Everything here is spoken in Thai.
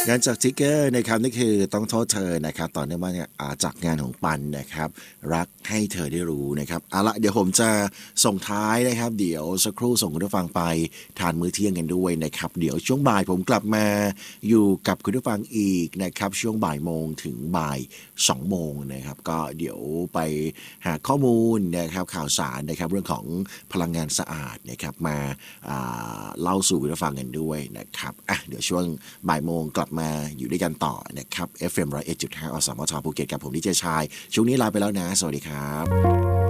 งานจากทิกเกอร์นะครับนี่คือต้องโทษเธอนะครับต่อเนื่องมาเนี่ยจากงานของปันนะครับรักให้เธอได้รู้นะครับเอาละเดี๋ยวผมจะส่งท้ายนะครับเดี๋ยวสักครู่ส่งคุณผู้ฟังไปทานมื้อเที่ยงกันด้วยนะครับเดี๋ยวช่วงบ่ายผมกลับมาอยู่กับคุณผู้ฟังอีกนะครับช่วงบ่ายโมงถึงบ่าย2โมงนะครับก็เดี๋ยวไปหาข้อมูลนะครับข่าวสารนะครับเรื่องของพลังงานสะอาดนะครับมาเล่าสู่คุณผู้ฟังกันด้วยนะครับเดี๋ยวช่วงบ่ายโมงกลับมาอยู่ด้วยกันต่อนะครับ FM 101.5 อสมทภูเก็ตกับผมดีเจชายช่วงนี้ลาไปแล้วนะสวัสดีครับ